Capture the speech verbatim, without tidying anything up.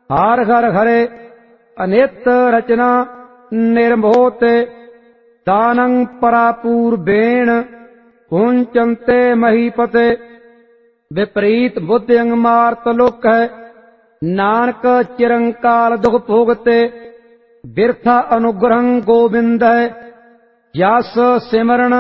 हार घर हरे अनित रचना निर्मोह ते दानं परापूर्वेण पुंचन्ते महीपते विपरीत बुद्धिं मार्त लोक है नानक चिरंकाल दुख भोगते बिरथा अनुग्रहं गोविंद है जस सिमरन